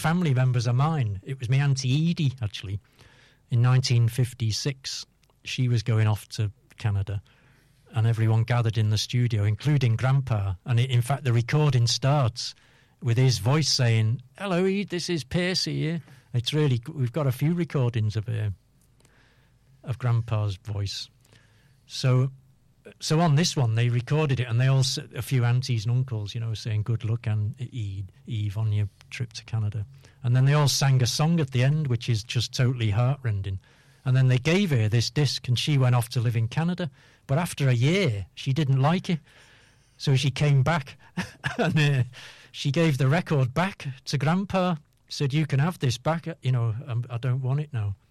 family members of mine. It was my Auntie Edie, actually. In 1956, she was going off to Canada, and everyone gathered in the studio, including Grandpa. And in fact, the recording starts with his voice saying, "Hello, Ed, this is Percy here." It's really, we've got a few recordings of Grandpa's voice. So on this one, they recorded it, and they all, a few aunties and uncles, saying, "Good luck, and Eve, on your trip to Canada." And then they all sang a song at the end, which is just totally heartrending. And then they gave her this disc, and she went off to live in Canada. But after a year, she didn't like it. So she came back, and she gave the record back to Grandpa, said, "You can have this back, I don't want it now."